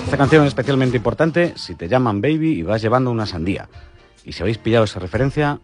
Esta canción es especialmente importante si te llaman baby y vas llevando una sandía. Y si habéis pillado esa referencia,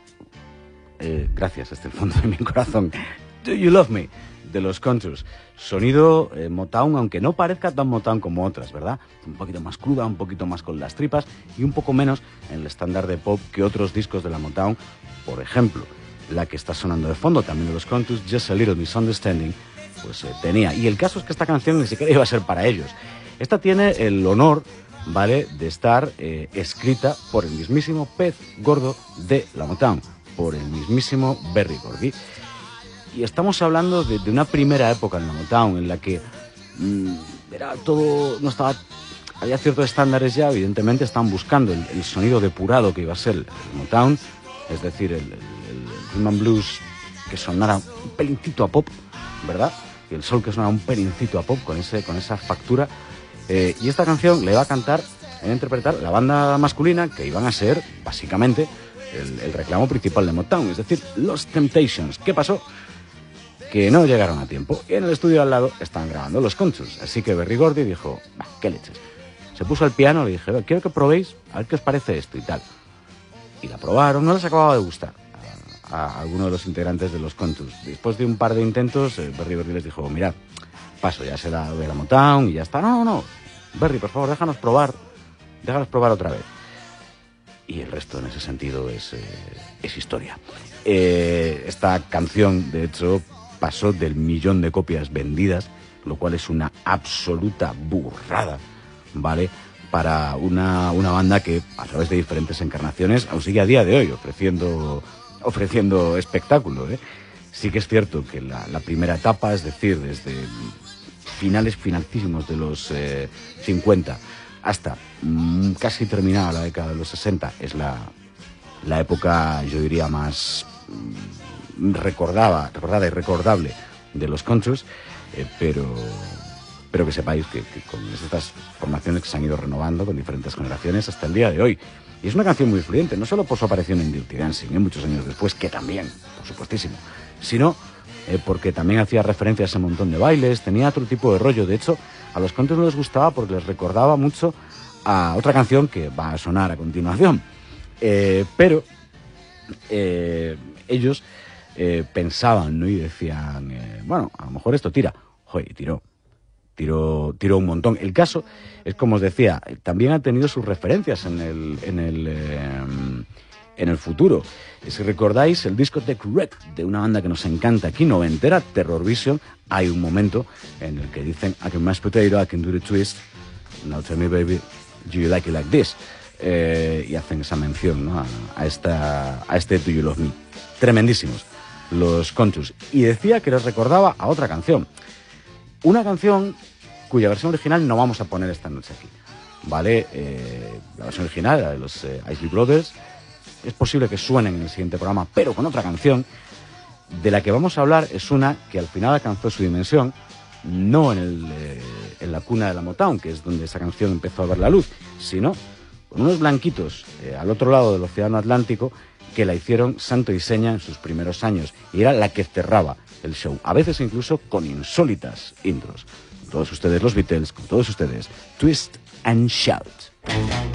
gracias desde el fondo de mi corazón. Do You Love Me, de los Contours. Sonido Motown, aunque no parezca tan Motown como otras, ¿verdad? Un poquito más cruda, un poquito más con las tripas y un poco menos en el estándar de pop que otros discos de la Motown. Por ejemplo, la que está sonando de fondo, también de los Contours, Just a Little Misunderstanding, pues tenía. Y el caso es que esta canción ni siquiera iba a ser para ellos. Esta tiene el honor, ¿vale?, de estar escrita por el mismísimo pez gordo de la Motown, por el mismísimo Berry Gordy. Y estamos hablando de una primera época en la Motown en la que era todo, no estaba, había ciertos estándares ya, evidentemente estaban buscando el sonido depurado que iba a ser el Motown, es decir, el rhythm and blues que sonara un pelincito a pop, ¿verdad? Y el soul que sonara un pelincito a pop con esa factura. Y esta canción le va a cantar, a interpretar la banda masculina que iban a ser, básicamente, el reclamo principal de Motown, es decir, los Temptations. ¿Qué pasó? Que no llegaron a tiempo y en el estudio al lado estaban grabando los Contours. Así que Berry Gordy dijo, qué leches. Se puso al piano, le dije, quiero que probéis, a ver qué os parece esto y tal. Y la probaron, no les acababa de gustar a alguno de los integrantes de los Contours. Después de un par de intentos, Berry Gordy les dijo, mirad, paso, ya será de la Motown y ya está. No, Berry, por favor, déjanos probar otra vez. Y el resto en ese sentido es historia. Esta canción, de hecho, pasó del 1.000.000 de copias vendidas, lo cual es una absoluta burrada, ¿vale?, para una banda que a través de diferentes encarnaciones aún sigue a día de hoy ofreciendo espectáculo, ¿eh? Sí que es cierto que la primera etapa, es decir, desde finalísimos de los 50 hasta casi terminada la década de los 60, es la época, yo diría, más recordada y recordable de los Contours, pero que sepáis que con estas formaciones que se han ido renovando con diferentes generaciones hasta el día de hoy. Y es una canción muy influyente, no solo por su aparición en Dirty Dancing, muchos años después, que también, por supuestísimo, sino porque también hacía referencia a ese montón de bailes, tenía otro tipo de rollo. De hecho, a los Contours no les gustaba porque les recordaba mucho a otra canción que va a sonar a continuación. Pero ellos pensaban, ¿no?, y decían, bueno, a lo mejor esto tira. Joder, tiró un montón. El caso es, como os decía, también ha tenido sus referencias en el futuro. Si recordáis el discotheque Wreck de una banda que nos encanta aquí, noventera, Terror Vision, hay un momento en el que dicen I can mash potato, I can do the twist, now tell me baby, do you like it like this? Y hacen esa mención, ¿no?, a este Do You Love Me. Tremendísimos los Contours. Y decía que les recordaba a otra canción. Una canción cuya versión original no vamos a poner esta noche aquí, ¿vale? La versión original, la de los Isley Brothers, es posible que suenen en el siguiente programa, pero con otra canción. De la que vamos a hablar es una que al final alcanzó su dimensión, no en la cuna de la Motown, que es donde esa canción empezó a ver la luz, sino con unos blanquitos al otro lado del océano Atlántico que la hicieron santo y seña en sus primeros años, y era la que cerraba el show, a veces incluso con insólitas intros. Con todos ustedes los Beatles, con todos ustedes Twist and Shout.